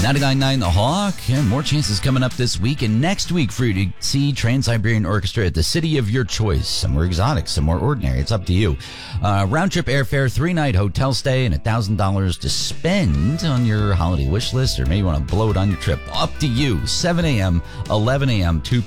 99.9 The Hawk, and more chances coming up this week and next week for you to see Trans-Siberian Orchestra at the city of your choice. Some more exotic, some more ordinary. It's up to you. Round-trip airfare, 3-night hotel stay, and $1,000 to spend on your holiday wish list, or maybe you want to blow it on your trip. Up to you. 7 a.m., 11 a.m., 2